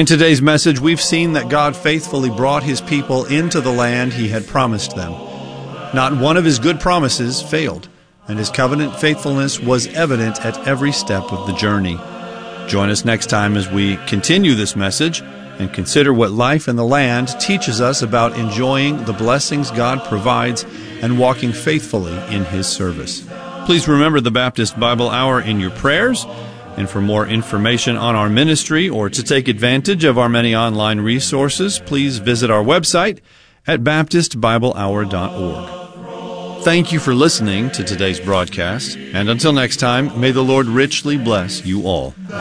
In today's message, we've seen that God faithfully brought His people into the land He had promised them. Not one of His good promises failed, and His covenant faithfulness was evident at every step of the journey. Join us next time as we continue this message and consider what life in the land teaches us about enjoying the blessings God provides and walking faithfully in His service. Please remember the Baptist Bible Hour in your prayers. And for more information on our ministry or to take advantage of our many online resources, please visit our website at baptistbiblehour.org. Thank you for listening to today's broadcast, and until next time, may the Lord richly bless you all.